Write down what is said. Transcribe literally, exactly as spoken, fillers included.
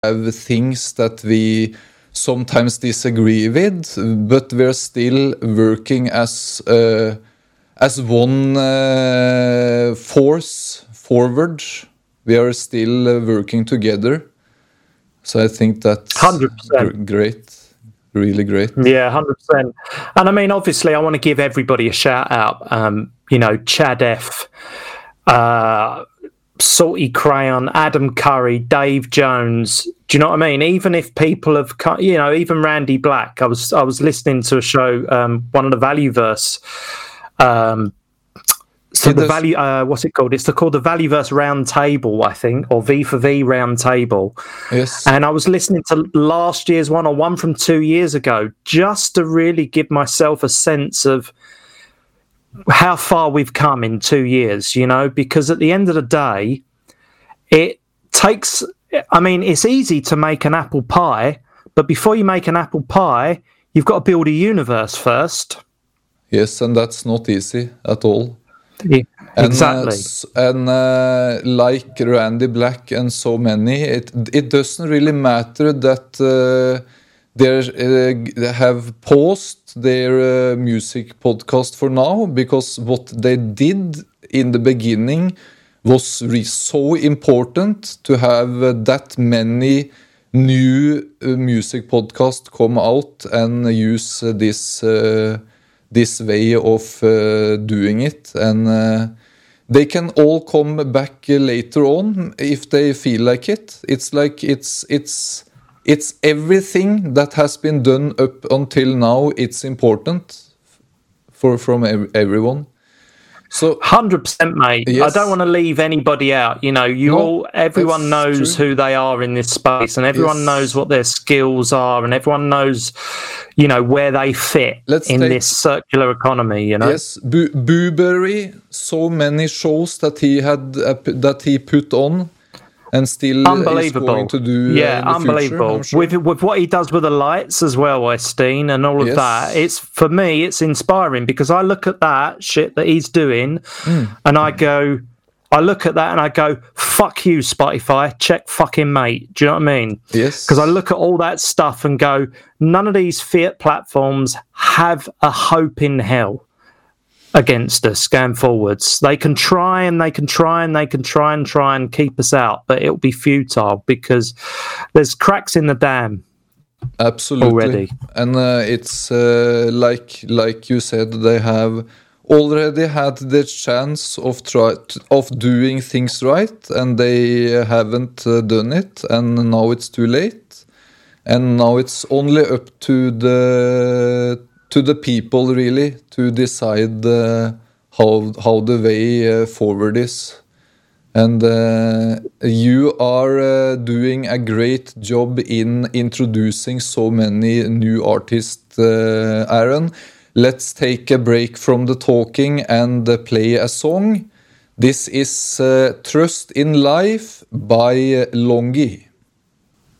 have things that we sometimes disagree with, but we're still working as uh, as one uh, force forward. We are still uh, working together. So I think that's one hundred percent gr- great, really great. Yeah, one hundred percent. And I mean, obviously, I want to give everybody a shout out. Um, you know, Chad F, uh, Salty Crayon, Adam Curry, Dave Jones. Do you know what I mean? Even if people have, you know, even Randy Black. I was I was listening to a show, um, one of the Valueverse. Um, so It the does- value, uh, what's it called? It's the, called the Valueverse Round Table, I think, or V for V Round Table. Yes. And I was listening to last year's one or one from two years ago, just to really give myself a sense of how far we've come in two years, you know, because at the end of the day, it takes, I mean, it's easy to make an apple pie, but before you make an apple pie, you've got to build a universe first. Yes, and that's not easy at all. Yeah, And, exactly. uh, s- and uh, like Randy Black and so many, it it doesn't really matter that uh, they uh, have paused their uh, music podcast for now, because what they did in the beginning was re- so important to have uh, that many new uh, music podcasts come out and use uh, this uh, this way of uh, doing it, and uh, they can all come back uh, later on if they feel like it. It's like it's it's it's everything that has been done up until now. It's important for from ev- everyone. So one hundred percent, mate. Yes. I don't want to leave anybody out. You know, you No, all, everyone that's knows true. who they are in this space, and everyone Yes. knows what their skills are, and everyone knows, you know, where they fit Let's in take- this circular economy. You know, Yes, Bu- Booberry, so many shows that he had uh, p- that he put on, and still uh, is unbelievable. going to do. uh, yeah, in the unbelievable. Future, I'm sure. With with what he does with the lights as well, Westeen, and all of Yes. that. It's for me, it's inspiring because I look at that shit that he's doing, Hmm. and I go, I look at that and I go, fuck you, Spotify, check fucking mate. Do you know what I mean? Yes, Because I look at all that stuff and go, none of these fiat platforms have a hope in hell against us going forwards. They can try and they can try and they can try and try and keep us out, but it'll be futile because there's cracks in the dam. absolutely. already. And uh, it's uh, like like you said, they have already had the chance of try of doing things right, and they haven't uh, done it, and now it's too late. And now it's only up to the to the people really to decide uh, how how the way uh, forward is. And uh, you are uh, doing a great job in introducing so many new artists, uh, Aaron. Let's take a break from the talking and uh, play a song. This is uh, Trust in Life by uh, Longy.